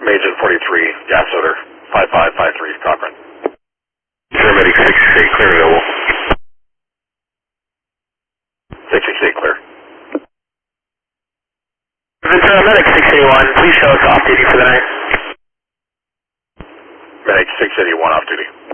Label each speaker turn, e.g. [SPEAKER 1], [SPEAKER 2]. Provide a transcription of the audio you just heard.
[SPEAKER 1] Agent 43, gas odor, 5553, Cochrane.
[SPEAKER 2] Paramedic 668, clear available.
[SPEAKER 1] 668, clear.
[SPEAKER 3] Paramedic 681, please show us off duty for the night.
[SPEAKER 1] Medic 681 off duty.